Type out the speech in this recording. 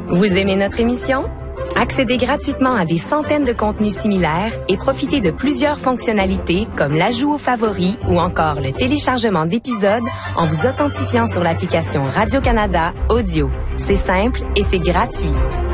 Vous aimez notre émission? Accédez gratuitement à des centaines de contenus similaires et profitez de plusieurs fonctionnalités comme l'ajout aux favoris ou encore le téléchargement d'épisodes en vous authentifiant sur l'application Radio-Canada Audio. C'est simple et c'est gratuit.